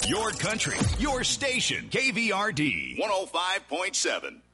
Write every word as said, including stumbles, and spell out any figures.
Your country, your station, K V R D one oh five point seven.